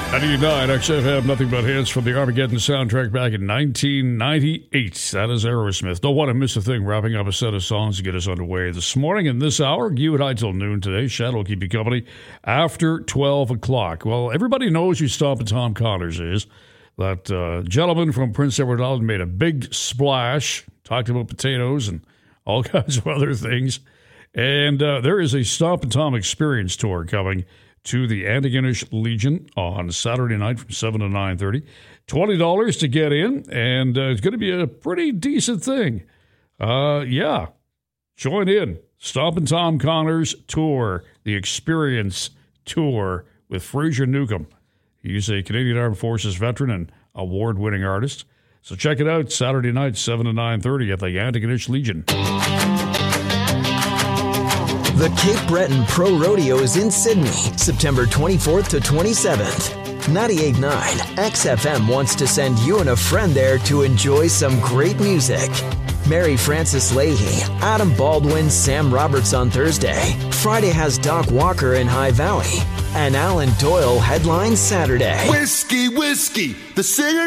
99 XFM, nothing but hits from the Armageddon soundtrack back in 1998. That is Aerosmith. Don't want to miss a thing. Wrapping up a set of songs to get us underway this morning. In this hour, you and I till noon today. Shadow will keep you company after 12 o'clock. Well, everybody knows who Stompin' Tom Connors is. That gentleman from Prince Edward Island made a big splash, talked about potatoes and all kinds of other things. And there is a Stompin' Tom Experience Tour coming to the Antigonish Legion on Saturday night from 7 to 9:30. $20 to get in, and it's going to be a pretty decent thing. Yeah, join in. Stompin' Tom Connors Tour, the Experience Tour with Fraser Newcomb. He's a Canadian Armed Forces veteran and award-winning artist. So check it out Saturday night, 7 to 9:30 at the Antigonish Legion. The Cape Breton Pro Rodeo is in Sydney, September 24th to 27th. 98.9 XFM wants to send you and a friend there to enjoy some great music. Mary Frances Leahy, Adam Baldwin, Sam Roberts on Thursday. Friday has Doc Walker in High Valley. And Alan Doyle headlines Saturday. Whiskey, whiskey, the singer